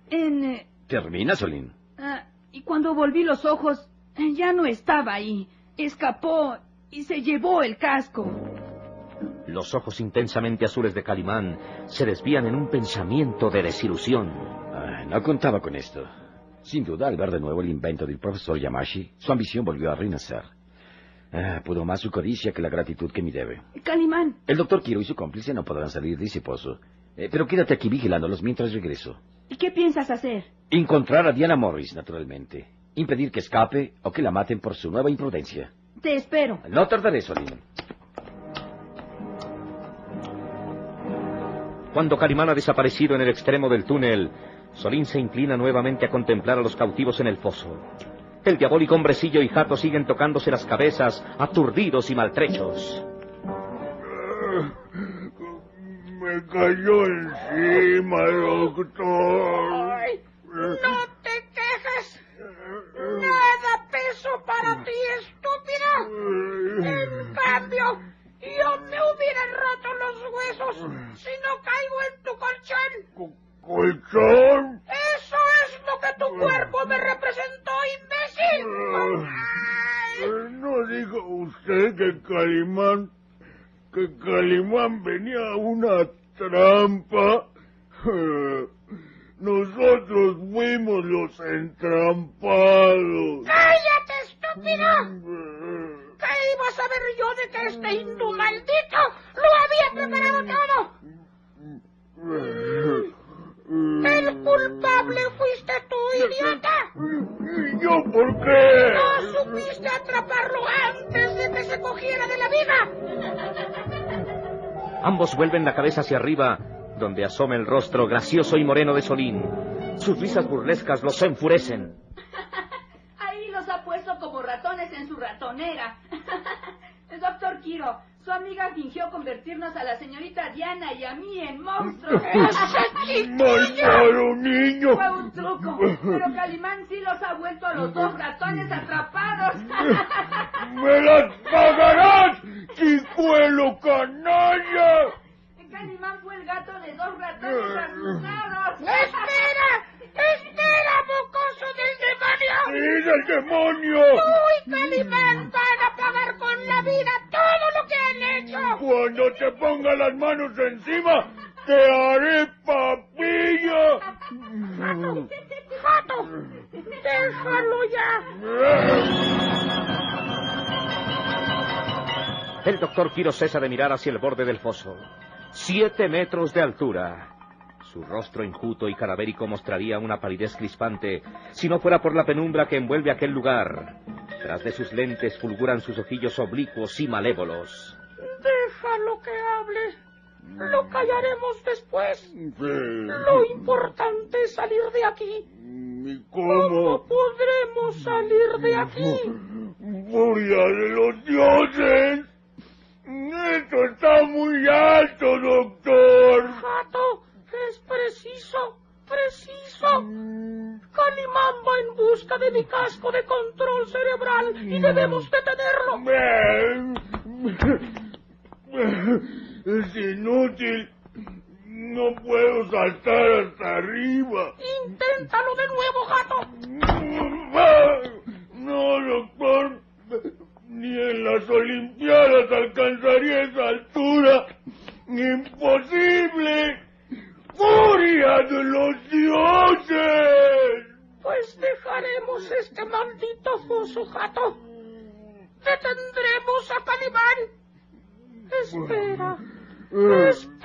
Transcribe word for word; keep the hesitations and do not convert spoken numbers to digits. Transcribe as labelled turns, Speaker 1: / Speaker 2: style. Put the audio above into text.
Speaker 1: en... Eh...
Speaker 2: Termina, Solín.
Speaker 1: Ah, y cuando volví los ojos, ya no estaba ahí. Escapó y se llevó el casco.
Speaker 3: Los ojos intensamente azules de Calimán se desvían en un pensamiento de desilusión.
Speaker 2: Ah, no contaba con esto. Sin duda, al ver de nuevo el invento del profesor Yamashi, su ambición volvió a renacer. Ah, pudo más su codicia que la gratitud que me debe.
Speaker 1: Calimán.
Speaker 2: El doctor Kiro y su cómplice no podrán salir de ese pozo. Eh, pero quédate aquí vigilándolos mientras regreso.
Speaker 1: ¿Y qué piensas hacer?
Speaker 2: Encontrar a Diana Morris, naturalmente. Impedir que escape o que la maten por su nueva imprudencia.
Speaker 1: Te espero.
Speaker 2: No tardaré, Solín.
Speaker 3: Cuando Calimán ha desaparecido en el extremo del túnel, Solín se inclina nuevamente a contemplar a los cautivos en el foso. El diabólico hombrecillo y Jato siguen tocándose las cabezas, aturdidos y maltrechos.
Speaker 4: Me cayó encima, doctor.
Speaker 5: Ay, no te quejes. Nada peso para ti, estúpido. En cambio, yo me hubiera roto los huesos si no caigo en tu colchón.
Speaker 4: ¿Colchón?
Speaker 5: Eso es lo que tu cuerpo me representó, imbécil.
Speaker 4: Ay. ¿No dijo usted que Calimán, que Calimán venía a una trampa? Nosotros fuimos los entrampados.
Speaker 5: ¡Cállate, estúpido! ¿Qué iba a saber yo de que este hindú maldito lo había preparado todo? El culpable fuiste tú, idiota.
Speaker 4: ¿Y yo por qué?
Speaker 5: No supiste atraparlo antes de que se cogiera de la viga.
Speaker 3: Ambos vuelven la cabeza hacia arriba, donde asoma el rostro gracioso y moreno de Solín. Sus risas burlescas los enfurecen.
Speaker 1: Ahí los ha puesto como ratones en su ratonera. El doctor Kiro, su amiga fingió convertirnos a la señorita Diana y a mí en monstruos.
Speaker 4: ¡Malvado niño!
Speaker 1: Fue un truco, pero Calimán sí los ha vuelto a los dos ratones atrapados.
Speaker 4: ¡Me las pagarás, chicuelo canalla!
Speaker 1: Calimán fue el gato de dos ratones rasguñados.
Speaker 5: ¡Espera! ¡Espera, mocoso del demonio!
Speaker 4: ¡Sí, del demonio!
Speaker 5: ¡Tú y Calimán van a pagar con la vida todo lo que han hecho!
Speaker 4: Cuando te ponga las manos encima, te haré papilla.
Speaker 5: ¡Jato! ¡Jato! ¡Déjalo ya!
Speaker 3: El doctor Kiro cesa de mirar hacia el borde del foso. Siete metros de altura. Su rostro enjuto y cadavérico mostraría una palidez crispante si no fuera por la penumbra que envuelve aquel lugar. Tras de sus lentes fulguran sus ojillos oblicuos y malévolos.
Speaker 5: Déjalo que hable. Lo callaremos después.
Speaker 4: Sí.
Speaker 5: Lo importante es salir de aquí.
Speaker 4: ¿Y cómo?
Speaker 5: ¿Cómo podremos salir de aquí?
Speaker 4: ¡Furia de los dioses! ¡Esto está muy alto, doctor!
Speaker 5: Jato, es preciso, preciso. Calimán va en busca de mi casco de control cerebral y debemos detenerlo.
Speaker 4: Es inútil. No puedo saltar hasta arriba.
Speaker 5: Inténtalo de nuevo, Jato.
Speaker 4: No, doctor. Ni en las Olimpiadas alcanzaría esa altura. ¡Imposible! ¡Furia de los dioses!
Speaker 5: Pues dejaremos este maldito foso, Jato. Detendremos a Calimán. Espera, espera.